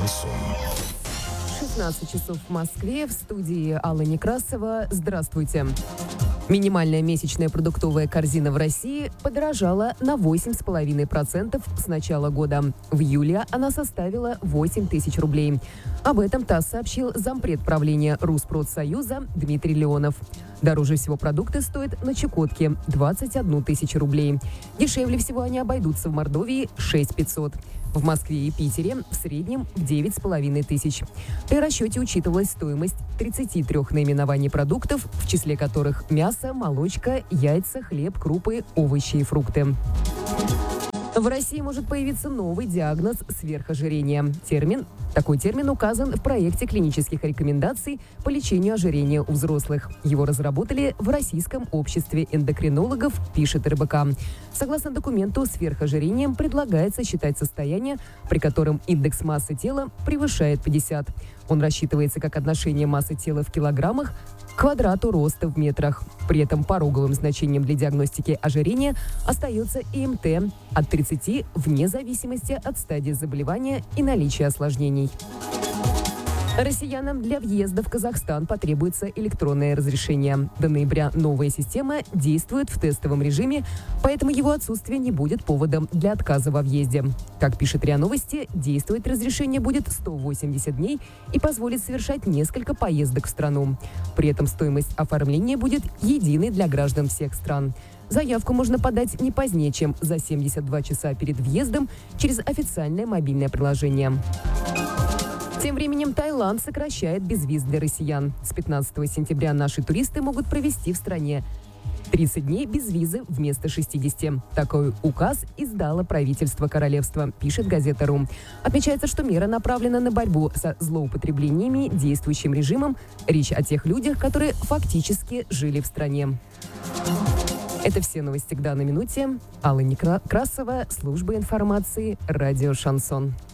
Шансон. 16 часов в Москве. В студии Алла Некрасова. Здравствуйте. Минимальная месячная продуктовая корзина в России подорожала на 8,5% с начала года. В июле она составила 8 тысяч рублей. Об этом ТАСС сообщил зампред правления Rusprotsoюза Дмитрий Леонов. Дороже всего продукты стоят на Чукотке – 21 тысячу рублей. Дешевле всего они обойдутся в Мордовии – 6 500. В Москве и Питере в среднем в 9,5 тысяч. При расчете учитывалась стоимость 33 наименований продуктов, в числе которых мясо, молочка, яйца, хлеб, крупы, овощи и фрукты. В России может появиться новый диагноз сверхожирения. Такой термин указан в проекте клинических рекомендаций по лечению ожирения у взрослых. Его разработали в Российском обществе эндокринологов, пишет РБК. Согласно документу, сверхожирением предлагается считать состояние, при котором индекс массы тела превышает 50. Он рассчитывается как отношение массы тела в килограммах к квадрату роста в метрах. При этом пороговым значением для диагностики ожирения остается ИМТ от 30 вне зависимости от стадии заболевания и наличия осложнений. Россиянам для въезда в Казахстан потребуется электронное разрешение. До ноября новая система действует в тестовом режиме, поэтому его отсутствие не будет поводом для отказа во въезде. Как пишет РИА Новости, действовать разрешение будет 180 дней и позволит совершать несколько поездок в страну. При этом стоимость оформления будет единой для граждан всех стран. Заявку можно подать не позднее, чем за 72 часа перед въездом через официальное мобильное приложение. Тем временем Таиланд сокращает безвиз для россиян. С 15 сентября наши туристы могут провести в стране 30 дней без визы вместо 60. Такой указ издало правительство королевства, пишет газета «Ру». Отмечается, что мера направлена на борьбу со злоупотреблениями действующим режимом. Речь о тех людях, которые фактически жили в стране. Это все новости к данной минуте. Алла Некрасова, служба информации, радио «Шансон».